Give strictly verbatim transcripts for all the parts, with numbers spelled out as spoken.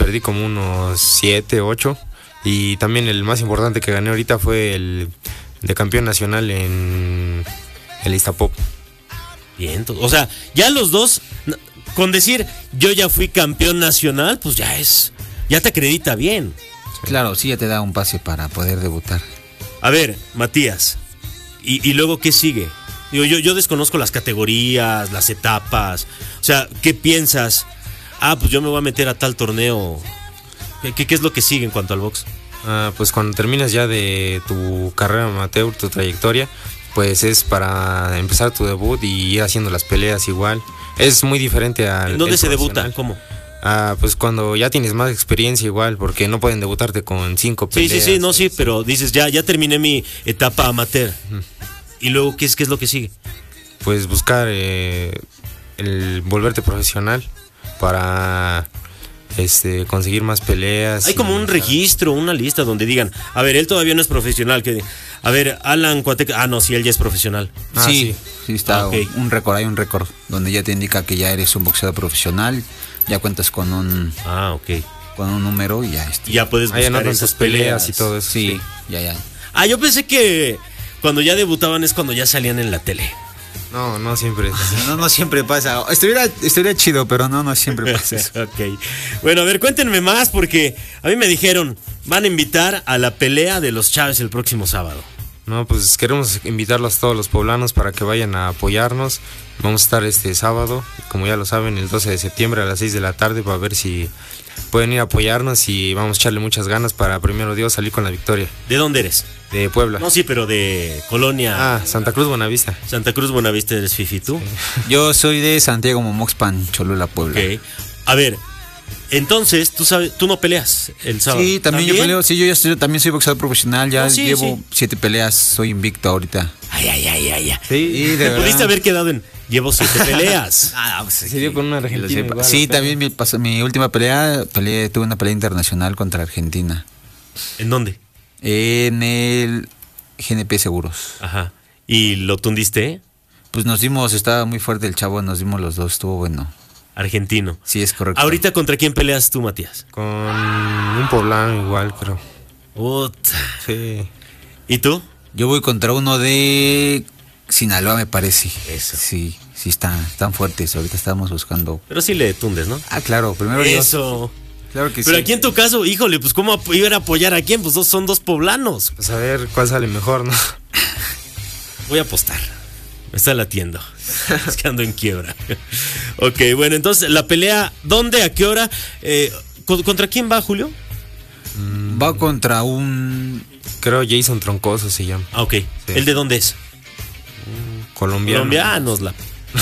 perdí como unos siete, ocho. Y también el más importante que gané ahorita fue el de campeón nacional en el Iztapop. Bien, o sea, ya los dos, con decir yo ya fui campeón nacional, pues ya es, ya te acredita bien. Claro, sí, ya te da un pase para poder debutar. A ver, Matías, ¿y, y luego qué sigue? Digo, yo, yo desconozco las categorías, las etapas. O sea, ¿qué piensas? Ah, pues yo me voy a meter a tal torneo. ¿Qué, qué, qué es lo que sigue en cuanto al box? Ah, pues cuando terminas ya de tu carrera amateur, tu trayectoria, pues es para empezar tu debut y ir haciendo las peleas igual. Es muy diferente al... ¿En dónde se debuta? ¿Cómo? Ah, pues cuando ya tienes más experiencia igual, porque no pueden debutarte con cinco peleas. Sí, sí, sí, no, sí, pero dices, ya, ya terminé mi etapa amateur. Uh-huh. ¿Y luego qué es, qué es lo que sigue? Pues buscar eh, el volverte profesional para este conseguir más peleas. Hay como un registro, una lista donde digan, a ver, él todavía no es profesional. Que, a ver, Alan Cuateca, ah, no, sí, él ya es profesional. Ah, sí, sí, sí está ah, okay. un récord, hay un récord donde ya te indica que ya eres un boxeador profesional, ya cuentas con un... Ah, ok. Con un número y ya... Este, ya puedes buscar esas peleas. peleas y todo eso. Sí, sí, ya, ya. Ah, yo pensé que cuando ya debutaban es cuando ya salían en la tele. No, no siempre es así. No, no siempre pasa. Estuviera, estuviera chido, pero no, no siempre pasa eso. Ok. Bueno, a ver, cuéntenme más porque a mí me dijeron, van a invitar a la pelea de los Chávez el próximo sábado. No, pues queremos invitarlos a todos los poblanos para que vayan a apoyarnos. Vamos a estar este sábado, como ya lo saben, el doce de septiembre a las seis de la tarde para ver si pueden ir a apoyarnos y vamos a echarle muchas ganas para, primero Dios, salir con la victoria. ¿De dónde eres? De Puebla. No, sí, pero de Colonia. Ah, Santa Cruz, Buenavista. Santa Cruz, Buenavista, eres Fifi, ¿tú? Sí. Yo soy de Santiago Momoxpan, Cholula, Puebla. Ok. A ver, entonces, tú sabes, tú no peleas el sábado. Sí, también, ¿También? yo peleo. Sí, yo ya estoy, también soy boxeador profesional. Ya no, sí, llevo sí. siete peleas. Soy invicto ahorita. Ay, ay, ay, ay. ay. Sí, de Te verdad. pudiste haber quedado en. Llevo siete peleas. Ah, pues se dio con una argentina. Igual, sí, también mi, pasó, mi última pelea, peleé, tuve una pelea internacional contra Argentina. ¿En dónde? En el G N P Seguros. Ajá. ¿Y lo tundiste? Pues nos dimos, estaba muy fuerte el chavo, nos dimos los dos, estuvo bueno. Argentino. Sí, es correcto. ¿Ahorita contra quién peleas tú, Matías? Con un poblano igual, creo. Ota. Sí. ¿Y tú? Yo voy contra uno de Sinaloa, me parece. Eso. Sí, sí, están, están fuertes. Ahorita estamos buscando. Pero sí le tundes, ¿no? Ah, claro, primero Eso. Dios. Claro que Pero sí. aquí en tu caso, híjole, pues ¿cómo iban a apoyar a quién? Pues dos, son dos poblanos. Pues a ver cuál sale mejor, ¿no? Voy a apostar. Me está latiendo. Es que ando en quiebra. Ok, bueno, entonces, la pelea, ¿dónde? ¿A qué hora? Eh, ¿Contra quién va, Julio? Mm, va contra un... Creo Jason Troncoso se llama. Ah, ok. Sí. ¿El de dónde es? Mm, colombiano. Colombianos. La...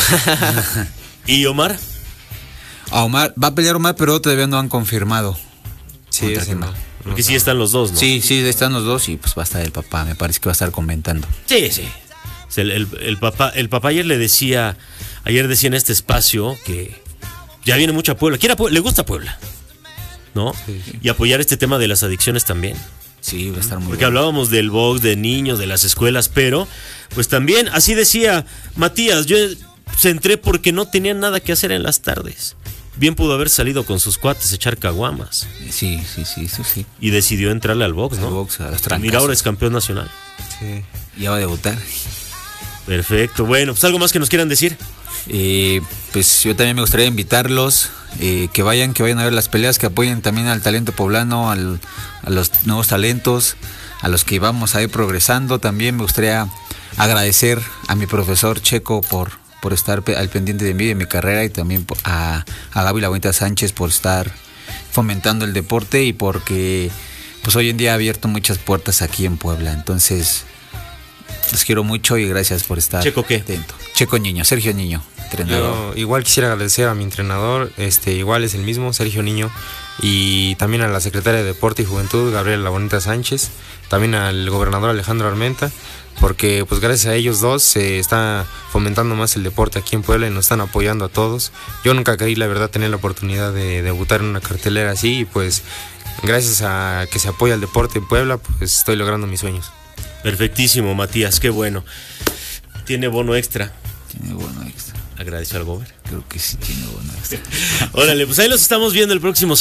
¿Y Omar? A Omar, va a pelear Omar, pero todavía no han confirmado. Sí, es no. Porque sí están los dos, ¿no? Sí, sí, están los dos y pues va a estar el papá, me parece que va a estar comentando. Sí, sí. El, el, el, papá, el papá ayer le decía, ayer decía en este espacio que ya viene mucha Puebla. ¿Quiere a Puebla? Le gusta Puebla, ¿no? Sí, sí. Y apoyar este tema de las adicciones también. Sí, va a estar muy Porque bueno. hablábamos del box, de niños, de las escuelas, pero pues también, así decía Matías, yo centré porque no tenía nada que hacer en las tardes. Bien pudo haber salido con sus cuates a echar caguamas. Sí, sí, sí, sí, sí. Y decidió entrarle al box, ¿no? Al box, a los trancas. Mira, ahora es campeón nacional. Sí. Ya va a debutar. Perfecto. Bueno, pues algo más que nos quieran decir. Eh, pues yo también me gustaría invitarlos, eh, que vayan, que vayan a ver las peleas, que apoyen también al talento poblano, al, a los nuevos talentos, a los que vamos a ir progresando. También me gustaría agradecer a mi profesor Checo por, por estar al pendiente de mí, de mi carrera, y también a, a Gaby La Bonita Sánchez por estar fomentando el deporte y porque pues hoy en día ha abierto muchas puertas aquí en Puebla. Entonces los quiero mucho y gracias por estar ¿Checo qué? atento. Checo Niño, Sergio Niño, entrenador. Yo igual quisiera agradecer a mi entrenador, este igual es el mismo, Sergio Niño, y también a la secretaria de Deporte y Juventud, Gabriela La Bonita Sánchez, también al gobernador Alejandro Armenta, porque pues gracias a ellos dos se está fomentando más el deporte aquí en Puebla y nos están apoyando a todos. Yo nunca creí, la verdad, tener la oportunidad de debutar en una cartelera así, y pues gracias a que se apoya el deporte en Puebla, pues estoy logrando mis sueños. Perfectísimo, Matías, qué bueno. ¿Tiene bono extra? Tiene bono extra. ¿Agradeció al gober? Creo que sí tiene bono extra. Órale, pues ahí los estamos viendo el próximo